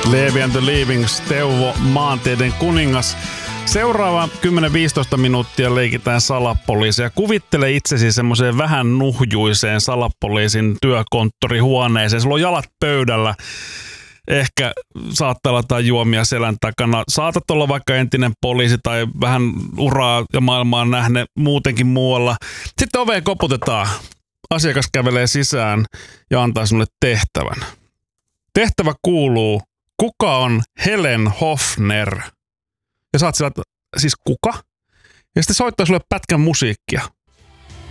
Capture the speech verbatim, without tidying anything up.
Levi and the Leavings, Teuvo, maanteiden kuningas. Seuraava kymmenen viisitoista minuuttia leikitään salapoliisia. Kuvittele itsesi semmoiseen vähän nuhjuiseen salapoliisin työkonttorihuoneeseen. Sulla on jalat pöydällä. Ehkä saattaa olla jotain juomia selän takana. Saatat olla vaikka entinen poliisi tai vähän uraa ja maailmaa nähne muutenkin muualla. Sitten oveen koputetaan. Asiakas kävelee sisään ja antaa sinulle tehtävän. Tehtävä kuuluu, kuka on Helen Hofner? Ja sä oot sillä, siis kuka? Ja sitten soittaa sulle pätkän musiikkia.